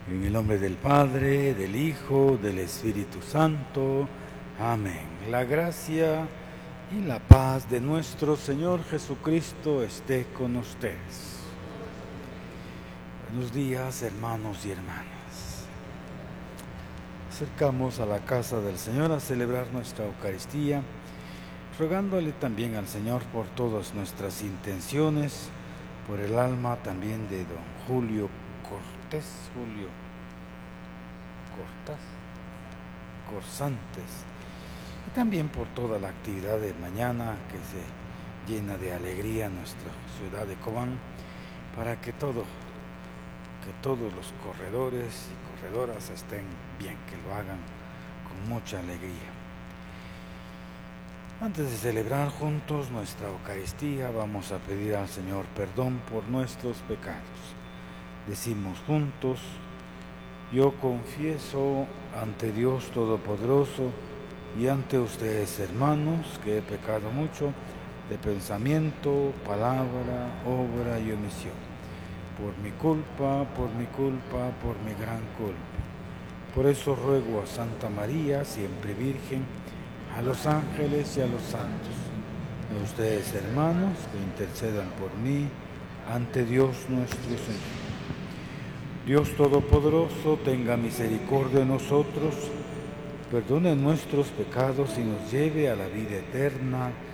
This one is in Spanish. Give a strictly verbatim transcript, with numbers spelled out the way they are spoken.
En el nombre del Padre, del Hijo, del Espíritu Santo. Amén. La gracia y la paz de nuestro Señor Jesucristo esté con ustedes. Buenos días, hermanos y hermanas. Acercamos a la casa del Señor a celebrar nuestra Eucaristía, rogándole también al Señor por todas nuestras intenciones, por el alma también de don Julio Cortés, Julio Cortás, Corsantes, y también por toda la actividad de mañana que se llena de alegría nuestra ciudad de Cobán, para que todo, que todos los corredores y corredoras estén bien, que lo hagan con mucha alegría. Antes de celebrar juntos nuestra Eucaristía, vamos a pedir al Señor perdón por nuestros pecados. Decimos juntos: yo confieso ante Dios Todopoderoso y ante ustedes, hermanos, que he pecado mucho de pensamiento, palabra, obra y omisión. Por mi culpa, por mi culpa, por mi gran culpa. Por eso ruego a Santa María, siempre Virgen, a los ángeles y a los santos, a ustedes, hermanos, que intercedan por mí ante Dios nuestro Señor. Dios Todopoderoso, tenga misericordia de nosotros, perdone nuestros pecados y nos lleve a la vida eterna.